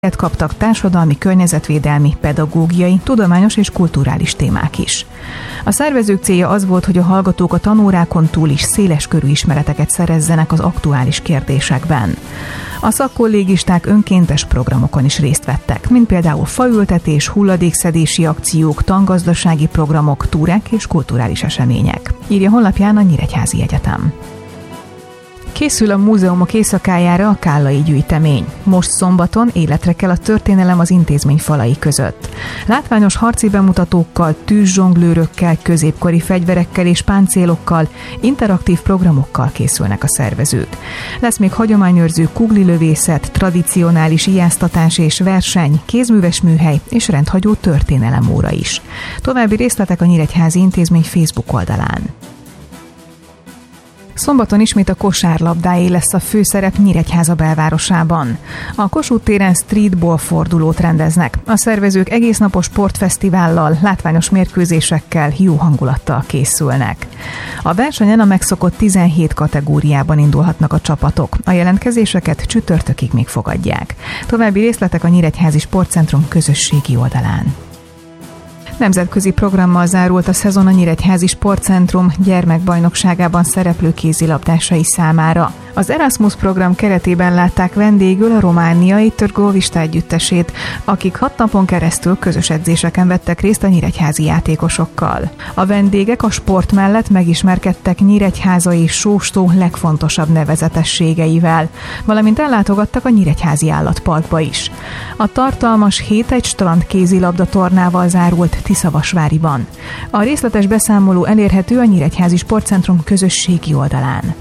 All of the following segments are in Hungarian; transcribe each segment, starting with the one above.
kaptak társadalmi, környezetvédelmi, pedagógiai, tudományos és kulturális témák is. A szervezők célja az volt, hogy a hallgatók a tanórákon túl is széles körű ismereteket szerezzenek az aktuális kérdésekben. A szakkollégisták önkéntes programokon is részt vettek, mint például faültetés, hulladékszedési akciók, tangazdasági programok, túrák és kulturális események. Írja honlapján a Nyíregyházi Egyetem. Készül a múzeumok éjszakájára a kállai gyűjtemény. Most szombaton életre kell a történelem az intézmény falai között. Látványos harci bemutatókkal, tűzzsonglőrökkel, középkori fegyverekkel és páncélokkal, interaktív programokkal készülnek a szervezők. Lesz még hagyományőrző kuglilövészet, tradicionális ijáztatás és verseny, kézműves műhely és rendhagyó történelemóra is. További részletek a Nyíregyházi Intézmény Facebook oldalán. Szombaton ismét a kosárlabdáé lesz a főszerep Nyíregyháza belvárosában. A Kossuth téren streetball fordulót rendeznek. A szervezők egésznapos sportfesztivállal, látványos mérkőzésekkel, jó hangulattal készülnek. A versenyen a megszokott 17 kategóriában indulhatnak a csapatok. A jelentkezéseket csütörtökig még fogadják. További részletek a Nyíregyházi Sportcentrum közösségi oldalán. Nemzetközi programmal zárult a szezon a Nyíregyházi Sportcentrum gyermekbajnokságában szereplő kézilabdásai számára. Az Erasmus program keretében látták vendégül a romániai Târgovista együttesét, akik 6 napon keresztül közös edzéseken vettek részt a nyíregyházi játékosokkal. A vendégek a sport mellett megismerkedtek Nyíregyháza és Sóstó legfontosabb nevezetességeivel, valamint ellátogattak a Nyíregyházi Állatparkba is. A tartalmas hét egy strand kézilabda tornával zárult Tiszavasváriban. A részletes beszámoló elérhető a Nyíregyházi Sportcentrum közösségi oldalán.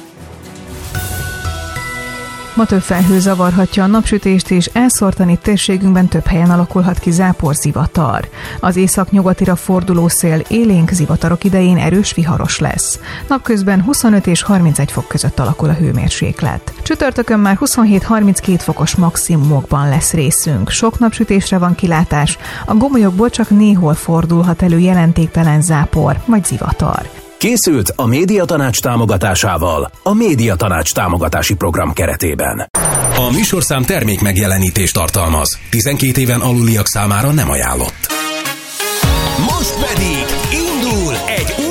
Ma több felhő zavarhatja a napsütést, és elszórtani térségünkben több helyen alakulhat ki záporzivatar. Az északnyugatira forduló szél élénk zivatarok idején erős viharos lesz. Napközben 25 és 31 fok között alakul a hőmérséklet. Csütörtökön már 27-32 fokos maximumokban lesz részünk. Sok napsütésre van kilátás, a gomolyokból csak néhol fordulhat elő jelentéktelen zápor vagy zivatar. Készült a Médiatanács támogatásával a Médiatanács támogatási program keretében. A műsorszám termék megjelenítést tartalmaz. 12 éven aluliak számára nem ajánlott. Most pedig indul egy